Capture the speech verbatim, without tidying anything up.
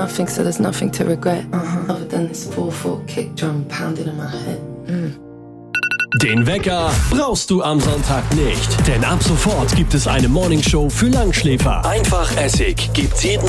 nothing, so there's nothing to regret. Uh-huh. Other than this four four kick drum pounding in my head. Mm. Den Wecker brauchst du am Sonntag nicht, denn ab sofort gibt es eine Morningshow für Langschläfer. Einfach Essig gibt's jeden